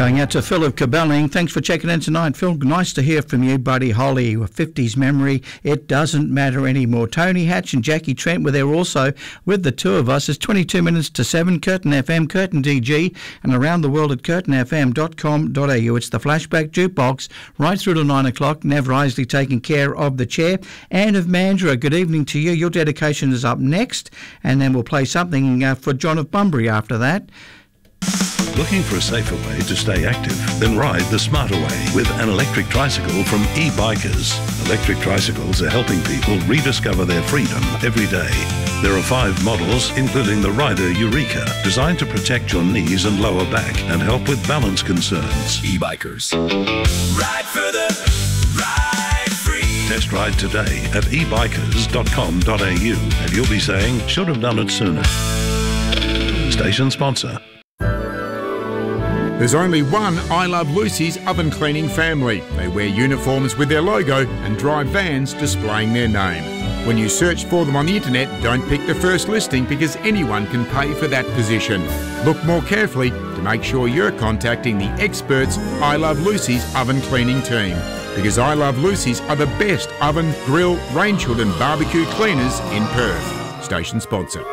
Going out to Phil of Cabelling. Thanks for checking in tonight, Phil. Nice to hear from you, Buddy Holly. 50s memory, it doesn't matter anymore. Tony Hatch and Jackie Trent were there also with the two of us. It's 22 minutes to 7, Curtin FM, Curtin DG, and around the world at curtinfm.com.au. It's the Flashback Jukebox right through to 9 o'clock. Nev Risley taking care of the chair. Anne of Mandurah, good evening to you. Your dedication is up next, and then we'll play something for John of Bunbury after that. Looking for a safer way to stay active? Then ride the smarter way with an electric tricycle from eBikers. Electric tricycles are helping people rediscover their freedom every day. There are 5 models, including the Rider Eureka, designed to protect your knees and lower back and help with balance concerns. eBikers. Ride further, ride free. Test ride today at ebikers.com.au and you'll be saying, should have done it sooner. Station sponsor. There's only one I Love Lucy's oven cleaning family. They wear uniforms with their logo and drive vans displaying their name. When you search for them on the internet, don't pick the first listing because anyone can pay for that position. Look more carefully to make sure you're contacting the experts I Love Lucy's oven cleaning team. Because I Love Lucy's are the best oven, grill, range hood and barbecue cleaners in Perth. Station sponsor.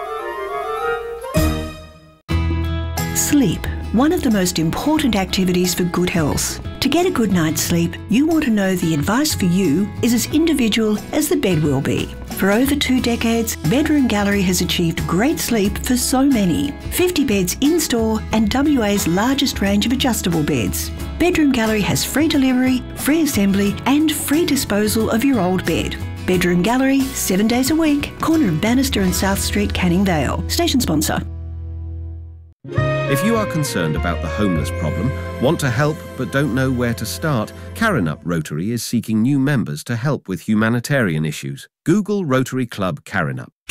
Sleep, one of the most important activities for good health. To get a good night's sleep, you want to know the advice for you is as individual as the bed will be. For over 2 decades, Bedroom Gallery has achieved great sleep for so many. 50 beds in-store and WA's largest range of adjustable beds. Bedroom Gallery has free delivery, free assembly and free disposal of your old bed. Bedroom Gallery, 7 days a week, corner of Bannister and South Street, Canning Vale. Station sponsor. If you are concerned about the homeless problem, want to help but don't know where to start, Karrinyup Rotary is seeking new members to help with humanitarian issues. Google Rotary Club Karrinyup.